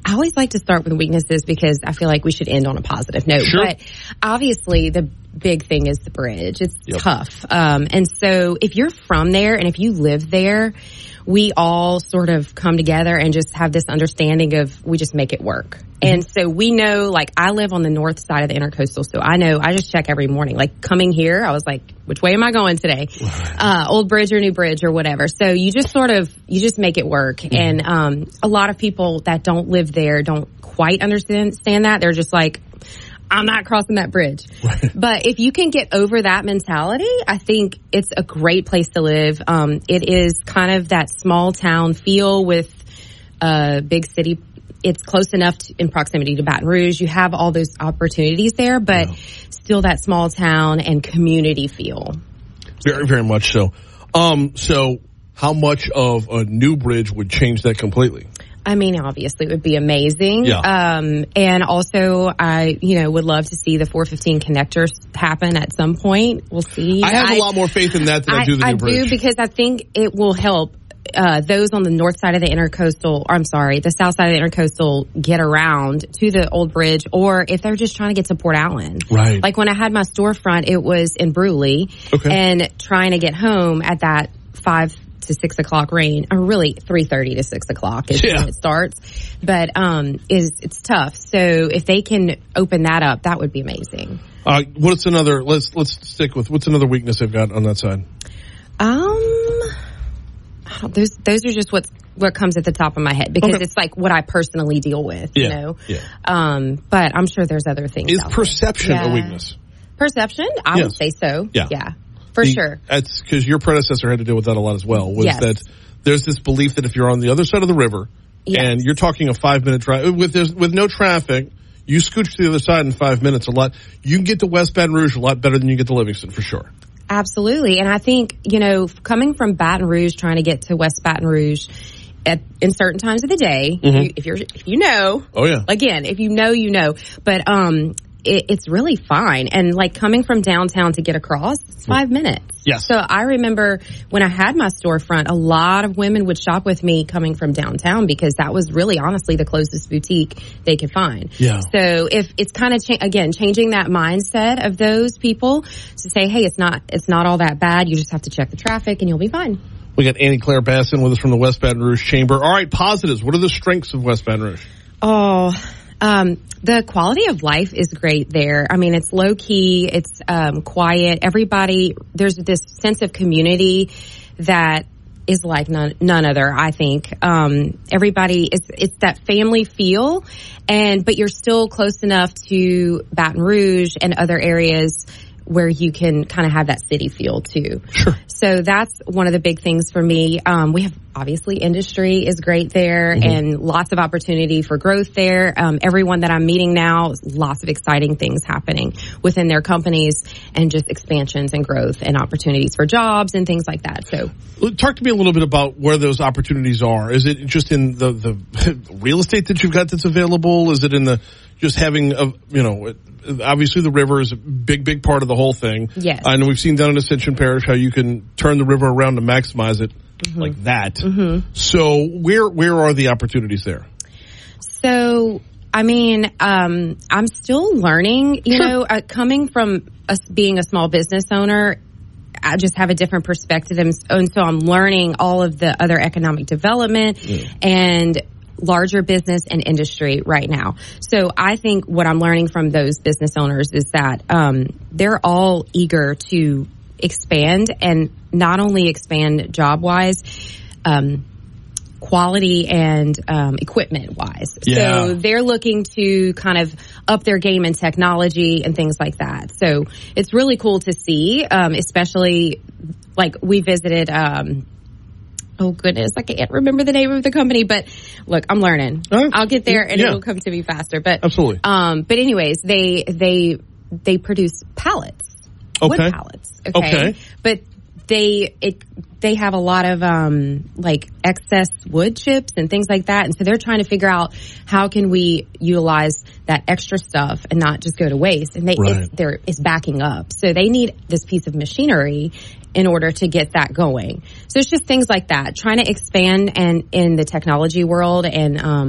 I always like to start with weaknesses because I feel like we should end on a positive note. Sure. But obviously the big thing is the bridge. It's tough. And so if you're from there and if you live there, we all sort of come together and just have this understanding of we just make it work. And so we know, like, I live on the north side of the Intercoastal, so I know I just check every morning. Like, coming here, I was like, which way am I going today? Old Bridge or New Bridge or whatever. So you just make it work. And a lot of people that don't live there don't quite understand that. They're just like, I'm not crossing that bridge. Right. But if you can get over that mentality, I think it's a great place to live. It is kind of that small town feel with a big city. It's close enough in proximity to Baton Rouge. You have all those opportunities there, but still that small town and community feel. Very, very much so. So how much of a new bridge would change that completely? I mean, obviously it would be amazing. Yeah. And also I, would love to see the 415 connectors happen at some point. We'll see. I have a lot more faith in that than I do the new bridge. I do, because I think it will help those on the north side of the the south side of the Intercoastal get around to the old bridge, or if they're just trying to get to Port Allen. Right. Like when I had my storefront, it was in Brewley, and trying to get home at that 5 to 6 o'clock range, or really 3:30 to 6 o'clock is when it starts. But it's tough. So if they can open that up, that would be amazing. What's another? Let's stick with what's another weakness they've got on that side. Those are just what comes at the top of my head, because it's like what I personally deal with, you know. Yeah. But I'm sure there's other things. Is perception a weakness? Perception? I would say so. Yeah. For sure. That's because your predecessor had to deal with that a lot as well. That there's this belief that if you're on the other side of the river and you're talking a 5-minute drive with no traffic, you scooch to the other side in 5 minutes you can get to West Baton Rouge a lot better than you get to Livingston, for sure. Absolutely. And I think, coming from Baton Rouge, trying to get to West Baton Rouge in certain times of the day, if you know, again, if you know, but, it's really fine. And like coming from downtown to get across, it's 5 minutes. Yes. So I remember when I had my storefront, a lot of women would shop with me coming from downtown, because that was really honestly the closest boutique they could find. Yeah. So if it's kind of, changing that mindset of those people to say, hey, it's not all that bad. You just have to check the traffic and you'll be fine. We got Annie Claire Basson with us from the West Baton Rouge Chamber. All right, positives. What are the strengths of West Baton Rouge? The quality of life is great there. I mean, it's low key, it's quiet. Everybody, there's this sense of community that is like none other, I think. Everybody, it's that family feel, but you're still close enough to Baton Rouge and other areas where you can kind of have that city feel too. Sure. So that's one of the big things for me. We have, obviously, industry is great there, and lots of opportunity for growth there. Everyone that I'm meeting now, lots of exciting things happening within their companies, and just expansions and growth and opportunities for jobs and things like that. So, talk to me a little bit about where those opportunities are. Is it just in the real estate that you've got that's available? Is it in the just having obviously the river is a big part of the whole thing. Yes. And we've seen down in Ascension Parish how you can turn the river around to maximize it like that. So where are the opportunities there? So, I mean, I'm still learning, coming from us being a small business owner, I just have a different perspective. And so I'm learning all of the other economic development and larger business and industry right now. So I think what I'm learning from those business owners is that they're all eager to expand, and not only expand job-wise, quality and equipment-wise. Yeah. So they're looking to kind of up their game in technology and things like that. So it's really cool to see, especially like we visited oh goodness, I can't remember the name of the company, but look, I'm learning. I'll get there and it'll come to me faster. But absolutely. But anyways, they produce pallets, wood pallets. Okay. But they have a lot of like excess wood chips and things like that, and so they're trying to figure out how can we utilize that extra stuff and not just go to waste. And it's backing up, so they need this piece of machinery in order to get that going. So it's just things like that, trying to expand and in the technology world and